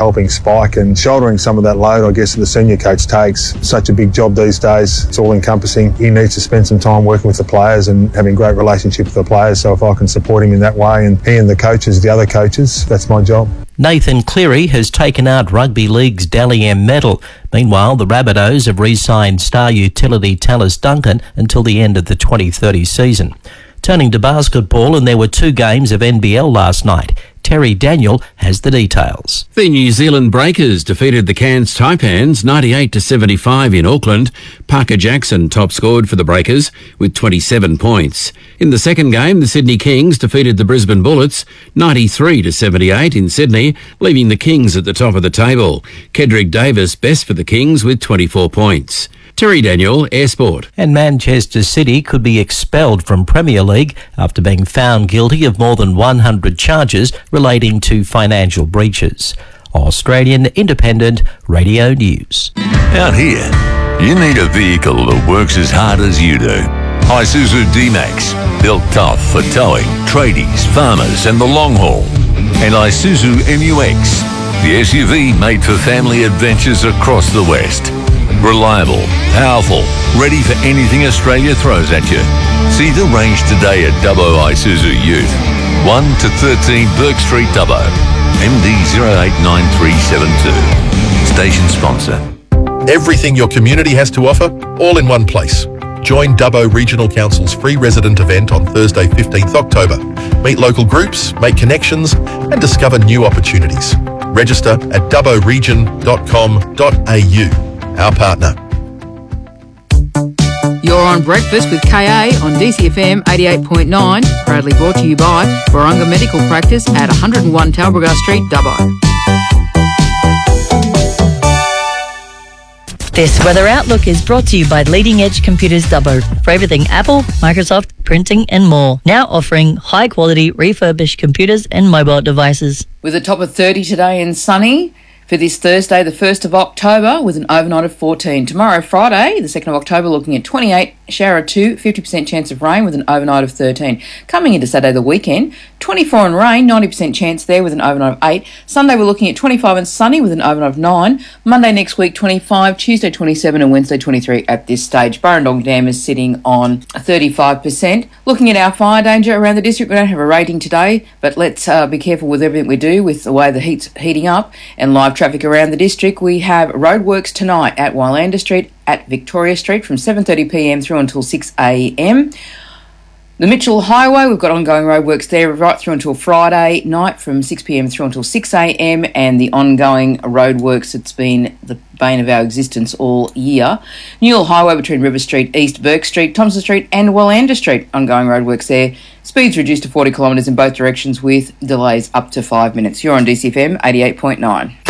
helping Spike and shouldering some of that load, I guess, that the senior coach takes. Such a big job these days. It's all encompassing. He needs to spend some time working with the players and having a great relationship with the players. So if I can support him in that way, and he and the coaches, the other coaches, that's my job. Nathan Cleary has taken out Rugby League's Dally M medal. Meanwhile, the Rabbitohs have re-signed star utility Tallis Duncan until the end of the 2030 season. Turning to basketball, and there were 2 games of NBL last night. Terry Daniel has the details. The New Zealand Breakers defeated the Cairns Taipans 98-75 in Auckland. Parker Jackson top scored for the Breakers with 27 points. In the second game, the Sydney Kings defeated the Brisbane Bullets 93-78 in Sydney, leaving the Kings at the top of the table. Kedrick Davis best for the Kings with 24 points. Terry Daniel, Air Sport. And Manchester City could be expelled from Premier League after being found guilty of more than 100 charges relating to financial breaches. Australian Independent Radio News. Out here, you need a vehicle that works as hard as you do. Isuzu D-Max, built tough for towing, tradies, farmers and the long haul. And Isuzu MU-X, the SUV made for family adventures across the West. Reliable, powerful, ready for anything Australia throws at you. See the range today at Dubbo Isuzu Ute. 1 to 13 Burke Street, Dubbo. MD 089372. Station sponsor. Everything your community has to offer, all in one place. Join Dubbo Regional Council's free resident event on Thursday 15th October. Meet local groups, make connections and discover new opportunities. Register at dubboregion.com.au. Our partner. You're on Breakfast with KA on DCFM 88.9, proudly brought to you by Warunga Medical Practice at 101 Talbragar Street, Dubbo. This weather outlook is brought to you by Leading Edge Computers Dubbo for everything Apple, Microsoft, printing and more. Now offering high quality refurbished computers and mobile devices. With a top of 30 today and sunny. For this Thursday, the 1st of October, with an overnight of 14. Tomorrow, Friday, the 2nd of October, looking at 28, shower of 2, 50% chance of rain with an overnight of 13. Coming into Saturday, the weekend, 24 and rain, 90% chance there with an overnight of 8. Sunday, we're looking at 25 and sunny with an overnight of 9. Monday next week, 25, Tuesday, 27 and Wednesday, 23 at this stage. Burrendong Dam is sitting on 35%. Looking at our fire danger around the district, we don't have a rating today, but let's be careful with everything we do with the way the heat's heating up and live traffic around the district. We have roadworks tonight at Wylander Street, at Victoria Street from 7:30pm through until 6am. The Mitchell Highway, we've got ongoing roadworks there right through until Friday night from 6pm through until 6am, and the ongoing roadworks, it's been the bane of our existence all year. Newell Highway between River Street, East Burke Street, Thompson Street and Wylander Street, ongoing roadworks there. Speeds reduced to 40 kilometres in both directions with delays up to 5 minutes. You're on DCFM 88.9.